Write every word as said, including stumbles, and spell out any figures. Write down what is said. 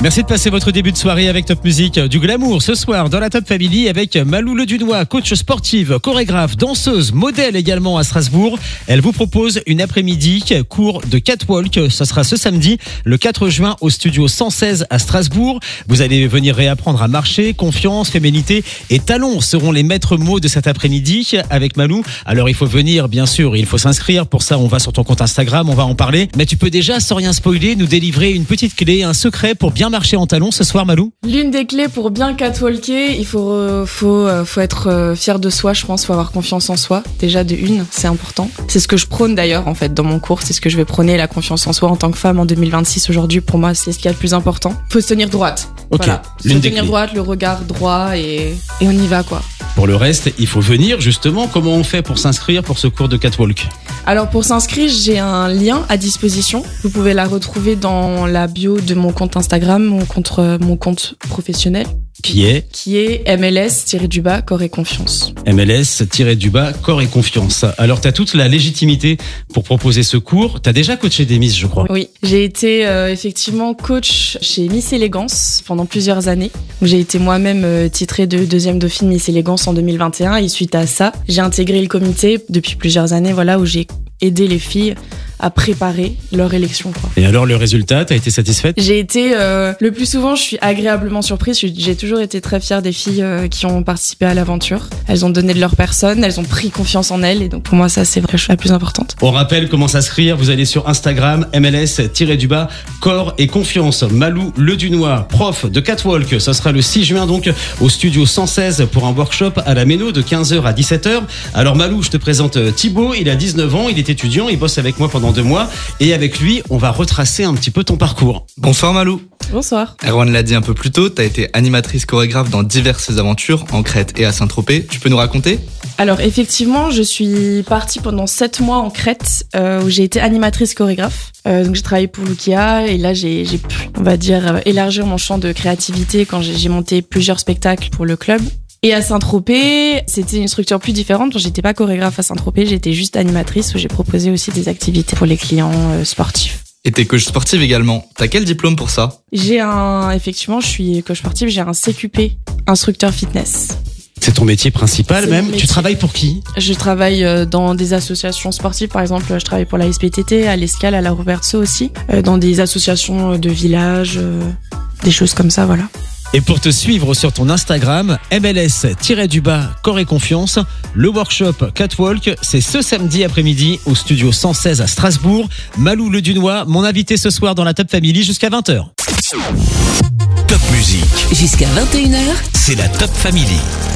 Merci de passer votre début de soirée avec Top Music. Du glamour ce soir dans la Top Family avec Malou Ledunois, coach sportive, chorégraphe, danseuse, modèle également à Strasbourg. Elle vous propose une après-midi cours de catwalk. Ça sera ce samedi, le quatre juin au studio cent seize à Strasbourg. Vous allez venir réapprendre à marcher. Confiance, féminité et talons seront les maîtres mots de cet après-midi avec Malou. Alors il faut venir, bien sûr, il faut s'inscrire. Pour ça, on va sur ton compte Instagram, on va en parler. Mais tu peux déjà, sans rien spoiler, nous délivrer une petite clé, un secret pour bien marcher en talons ce soir, Malou? L'une des clés pour bien catwalker, il faut, euh, faut, euh, faut être euh, fier de soi, je pense, faut avoir confiance en soi. Déjà de une, c'est important. C'est ce que je prône d'ailleurs en fait dans mon cours, c'est ce que je vais prôner, la confiance en soi en tant que femme en deux mille vingt-six aujourd'hui. Pour moi, c'est ce qu'il y a de plus important. Faut se tenir droite. Ok. Voilà. L'une se des tenir clés. droite, le regard droit et, et on y va quoi. Pour le reste, il faut venir justement. Comment on fait pour s'inscrire pour ce cours de catwalk? Alors pour s'inscrire, j'ai un lien à disposition. Vous pouvez la retrouver dans la bio de mon compte Instagram, mon compte, mon compte professionnel. Qui est Qui est M L S-du-bas corps et confiance. M L S-du-bas corps et confiance. Alors tu as toute la légitimité pour proposer ce cours. Tu as déjà coaché des Miss, je crois. Oui, j'ai été euh, effectivement coach chez Miss Élégance pendant plusieurs années. J'ai été moi-même euh, titrée de deuxième dauphine Miss Élégance en deux mille vingt et un et suite à ça, j'ai intégré le comité depuis plusieurs années, voilà, où j'ai aidé les filles à préparer leur élection, quoi. Et alors le résultat, t'as été satisfaite? J'ai été, euh, le plus souvent, je suis agréablement surprise. J'ai toujours été très fière des filles euh, qui ont participé à l'aventure. Elles ont donné de leur personne, elles ont pris confiance en elles. Et donc pour moi, ça, c'est la chose la plus importante. On rappelle comment s'inscrire. Vous allez sur Instagram, M L S-du-bas corps et confiance. Malou Ledunois, prof de catwalk. Ça sera le six juin donc au studio cent seize pour un workshop à la Méno de quinze heures à dix-sept heures. Alors Malou, je te présente Thibaut. Il a dix-neuf ans, il est étudiant, il bosse avec moi pendant deux mois et avec lui on va retracer un petit peu ton parcours. Bonsoir Malou. Bonsoir. Erwan l'a dit un peu plus tôt, t'as été animatrice chorégraphe dans diverses aventures en Crète et à Saint-Tropez. Tu peux nous raconter? Alors effectivement, je suis partie pendant sept mois en Crète euh, où j'ai été animatrice chorégraphe. Euh, donc j'ai travaillé pour Lukia et là j'ai, j'ai pu, on va dire, euh, élargir mon champ de créativité quand j'ai, j'ai monté plusieurs spectacles pour le club. Et à Saint-Tropez, c'était une structure plus différente. J'étais pas chorégraphe à Saint-Tropez, j'étais juste animatrice où j'ai proposé aussi des activités pour les clients euh, sportifs. Et t'es coach sportive également. T'as quel diplôme pour ça? J'ai un, effectivement, je suis coach sportif, j'ai un C Q P, instructeur fitness. C'est ton métier principal C'est même. mon métier. Tu travailles pour qui? Je travaille euh, dans des associations sportives, par exemple, je travaille pour la S P T T, à l'Escale, à la Robertso aussi, euh, dans des associations de village, euh, des choses comme ça, voilà. Et pour te suivre sur ton Instagram, M L S-du-bas corps et confiance, le workshop Catwalk, c'est ce samedi après-midi au studio cent seize à Strasbourg. Malou Ledunois, mon invité ce soir dans la Top Family jusqu'à vingt heures. Top Music. Jusqu'à vingt et une heures. C'est la Top Family.